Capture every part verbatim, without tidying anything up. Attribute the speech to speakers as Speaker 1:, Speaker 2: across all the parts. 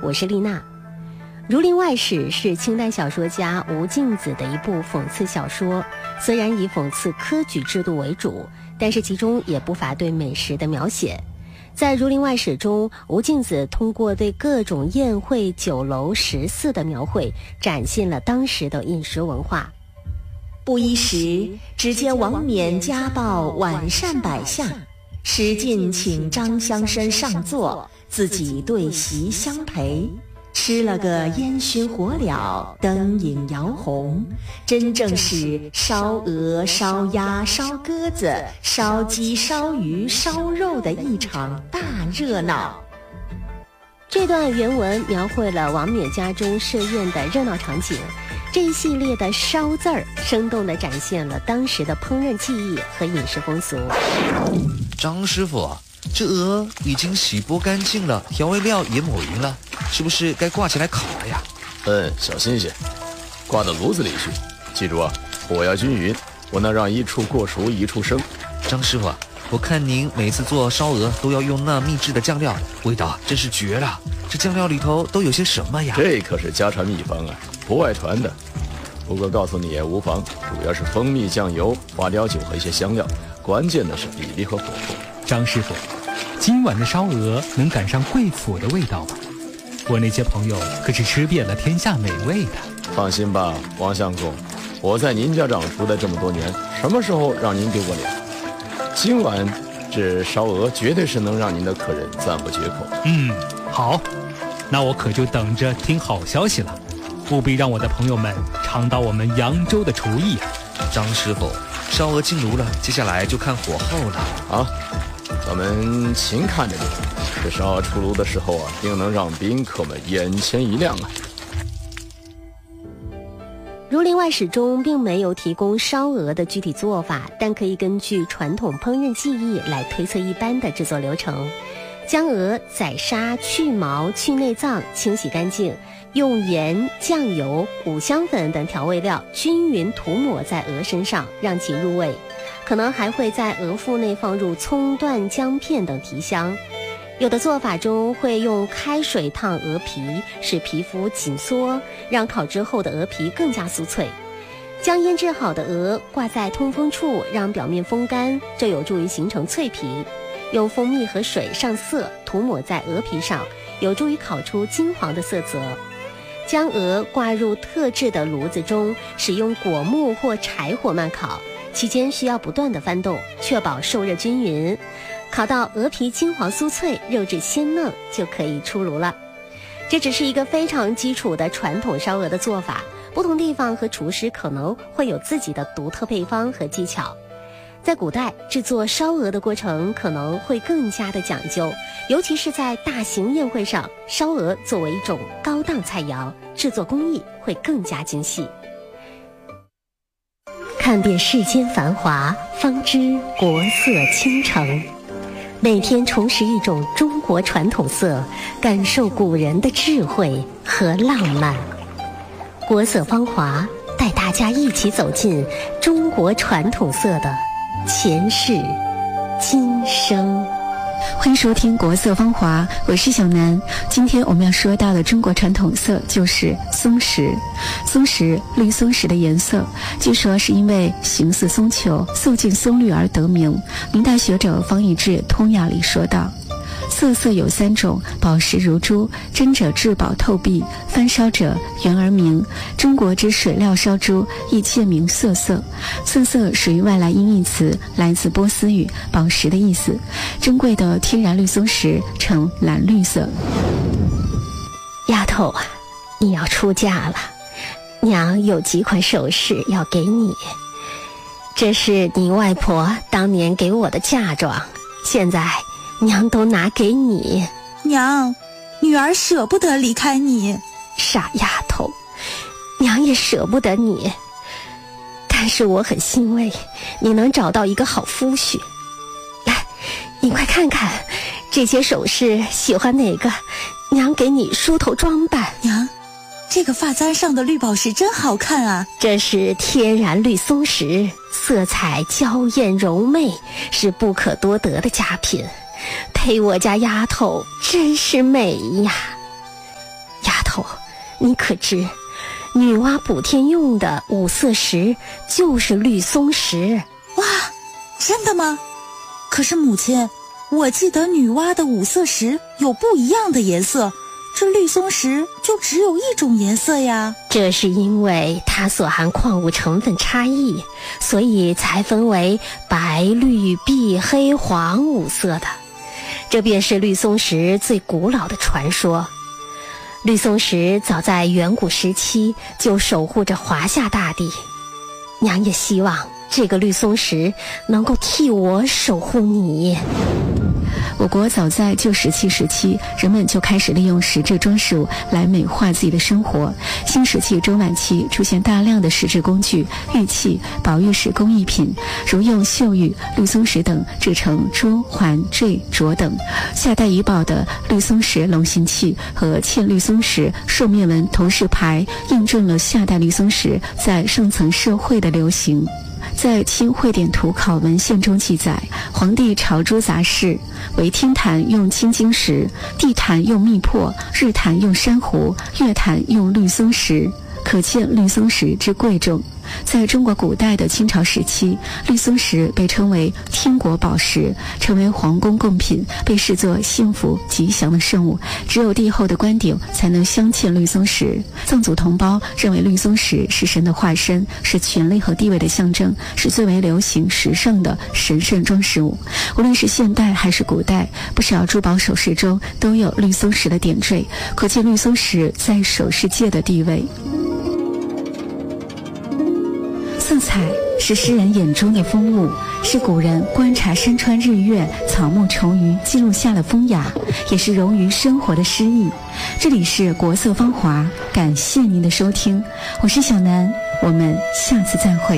Speaker 1: 我是丽娜。《儒林外史》是清代小说家吴敬梓的一部讽刺小说，虽然以讽刺科举制度为主，但是其中也不乏对美食的描写。在《儒林外史》中，吴敬梓通过对各种宴会、酒楼、食肆的描绘，展现了当时的饮食文化。
Speaker 2: 不一时，只见王冕家报晚膳摆下，使尽请张乡绅上座，自己对席相陪。吃了个烟熏火燎，灯影摇红，真正是烧鹅、烧鸭、烧鸽子、烧鸡、烧鱼、烧肉的一场大热闹。
Speaker 1: 这段原文描绘了王冕家中设宴的热闹场景，这一系列的烧字儿生动地展现了当时的烹饪技艺和饮食风俗。
Speaker 3: 张师傅，这鹅已经洗剥干净了，调味料也抹匀了，是不是该挂起来烤了呀？
Speaker 4: 嗯，小心些，挂到炉子里去。记住啊，火要均匀，不能让一处过熟一处生。
Speaker 3: 张师傅，我看您每次做烧鹅都要用那秘制的酱料，味道真是绝了。这酱料里头都有些什么呀？
Speaker 4: 这可是家传秘方啊，不外传的。不过告诉你也无妨，主要是蜂蜜、酱油、花雕酒和一些香料，关键的是比例和火候。
Speaker 5: 张师傅，今晚的烧鹅能赶上贵府的味道吗？我那些朋友可是吃遍了天下美味的。
Speaker 4: 放心吧，王相公，我在您家长出的这么多年，什么时候让您丢过脸？今晚这烧鹅绝对是能让您的客人赞不绝口。
Speaker 5: 嗯，好，那我可就等着听好消息了，务必让我的朋友们尝到我们扬州的厨艺啊！
Speaker 3: 张师傅，烧鹅进炉了，接下来就看火候了。
Speaker 4: 啊，咱们勤看着点，这烧鹅出炉的时候啊，定能让宾客们眼前一亮啊！
Speaker 1: 《儒林外史》中并没有提供烧鹅的具体做法，但可以根据传统烹饪技艺来推测一般的制作流程。将鹅宰杀、去毛、去内脏，清洗干净，用盐、酱油、五香粉等调味料均匀涂抹在鹅身上，让其入味。可能还会在鹅腹内放入葱段、姜片等提香。有的做法中会用开水烫鹅皮，使皮肤紧缩，让烤之后的鹅皮更加酥脆。将腌制好的鹅挂在通风处，让表面风干，这有助于形成脆皮。用蜂蜜和水上色，涂抹在鹅皮上，有助于烤出金黄的色泽。将鹅挂入特制的炉子中，使用果木或柴火慢烤，期间需要不断的翻动，确保受热均匀。烤到鹅皮金黄酥脆，肉质鲜嫩，就可以出炉了。这只是一个非常基础的传统烧鹅的做法，不同地方和厨师可能会有自己的独特配方和技巧。在古代，制作烧鹅的过程可能会更加的讲究，尤其是在大型宴会上，烧鹅作为一种高档菜肴，制作工艺会更加精细。看遍世间繁华，方知国色倾城。每天重拾一种中国传统色，感受古人的智慧和浪漫。国色芳华，带大家一起走进中国传统色的前世今生。
Speaker 6: 欢迎收听国色芳华，我是小南。今天我们要说到的中国传统色就是松石。松石，绿松石的颜色，据说是因为形似松球，素净松绿而得名。明代学者方以智《通雅》里说道：色色有三种，宝石如珠，真者至宝透碧，翻烧者圆而明。中国之水料烧猪亦切名色色。色色属于外来音译词，来自波斯语宝石的意思。珍贵的天然绿松石呈蓝绿色。
Speaker 1: 丫头啊，你要出嫁了，娘有几款首饰要给你。这是你外婆当年给我的嫁妆，现在娘都拿给你。
Speaker 7: 娘，女儿舍不得离开你。
Speaker 1: 傻丫头，娘也舍不得你，但是我很欣慰你能找到一个好夫婿。来，你快看看这些首饰，喜欢哪个，娘给你梳头装扮。
Speaker 7: 娘，这个发簪上的绿宝石真好看啊！
Speaker 1: 这是天然绿松石，色彩娇艳柔媚，是不可多得的佳品，配我家丫头真是美呀。 你可知，女娲补天用的五色石就是绿松石。
Speaker 7: 哇，真的吗？可是母亲，我记得女娲的五色石有不一样的颜色，这绿松石就只有一种颜色呀。
Speaker 1: 这是因为它所含矿物成分差异，所以才分为白、绿、碧、黑、黄五色的。这便是绿松石最古老的传说。绿松石早在远古时期就守护着华夏大地，娘也希望这个绿松石能够替我守护你。
Speaker 6: 我国早在旧石器时期，人们就开始利用石质装饰物来美化自己的生活。新石器中晚期出现大量的石质工具、玉器、宝玉石工艺品，如用秀玉、绿松石等制成珠、环、坠、镯等。夏代遗宝的绿松石龙形器和嵌绿松石兽面纹铜饰牌，印证了夏代绿松石在上层社会的流行。在清会典图考文献中记载，皇帝朝珠杂事，为天坛用青金石，地坛用密破，日坛用珊瑚，月坛用绿松石，可见绿松石之贵重。在中国古代的清朝时期，绿松石被称为天国宝石，成为皇宫贡品，被视作幸福吉祥的圣物。只有帝后的官邸才能镶嵌绿松石。藏族同胞认为绿松石是神的化身，是权力和地位的象征，是最为流行时尚的神圣装饰物。无论是现代还是古代，不少珠宝首饰中都有绿松石的点缀，可见绿松石在首饰界的地位。色彩是诗人眼中的风物，是古人观察山川日月、草木虫鱼记录下的风雅，也是融于生活的诗意。这里是国色芳华，感谢您的收听，我是小南，我们下次再会。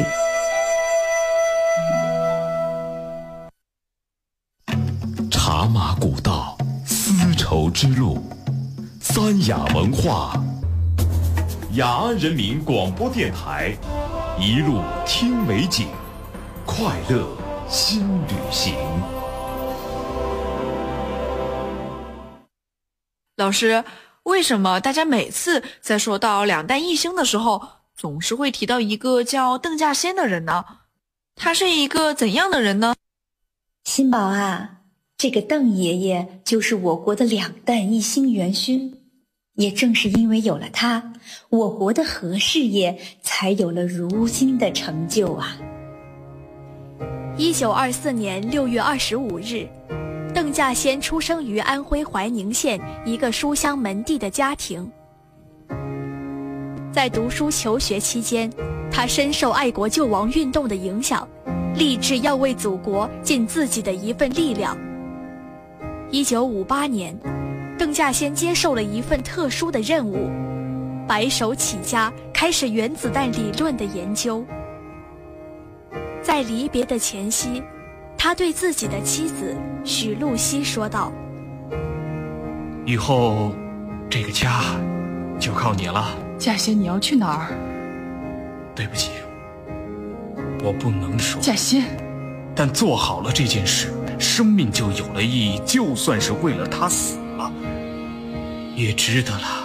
Speaker 8: 茶马古道，丝绸之路，三雅文化，雅安人民广播电台。一路听美景，快乐新旅行。
Speaker 9: 老师，为什么大家每次在说到两弹一星的时候，总是会提到一个叫邓稼先的人呢？他是一个怎样的人呢？
Speaker 10: 新宝啊，这个邓爷爷就是我国的两弹一星元勋。也正是因为有了他，我国的核事业才有了如今的成就啊。
Speaker 11: 一九二四年六月二十五日，邓稼先出生于安徽怀宁县一个书香门第的家庭。在读书求学期间，他深受爱国救亡运动的影响，立志要为祖国尽自己的一份力量。一九五八年，邓稼先接受了一份特殊的任务，白手起家，开始原子弹理论的研究。在离别的前夕，他对自己的妻子许露西说道：
Speaker 5: 以后这个家就靠你了。
Speaker 12: 稼先，你要去哪儿？
Speaker 5: 对不起，我不能说。
Speaker 12: 稼先，
Speaker 5: 但做好了这件事，生命就有了意义，就算是为了他死了，也值得了。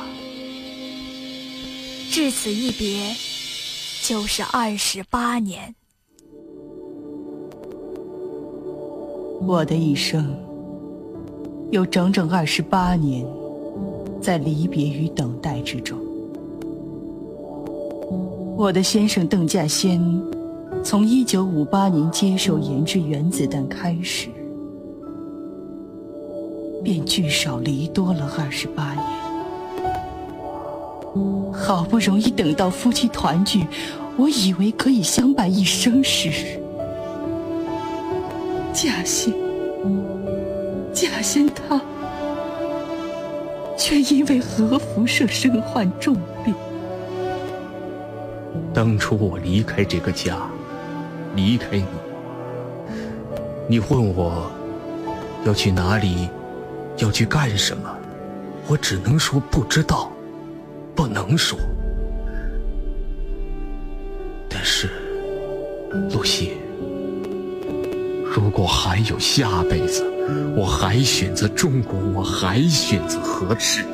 Speaker 11: 至此一别，就是二十八年。
Speaker 12: 我的一生有整整二十八年在离别与等待之中。我的先生邓稼先从一九五八年接受研制原子弹开始，便聚少离多了二十八年。好不容易等到夫妻团聚，我以为可以相伴一生时，稼先，稼先他却因为核辐射身患重病。
Speaker 4: 当初我离开这个家，离开你，你问我要去哪里，要去干什么，我只能说不知道，不能说。但是露西，如果还有下辈子，我还选择中国，我还选择核试验。